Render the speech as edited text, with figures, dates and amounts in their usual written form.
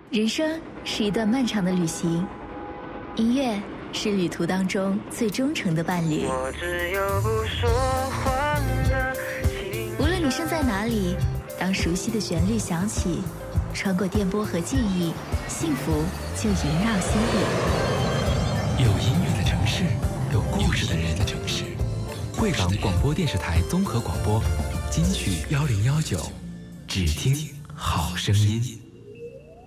人生是一段漫长的旅行，音乐是旅途当中最忠诚的伴侣。 我只有不说话的情。 无论你身在哪里，当熟悉的旋律响起，穿过电波和记忆，幸福就萦绕心底。 有音乐的城市，有故事的人的城市。贵港广播电视台综合广播，金曲1019，只听好声音。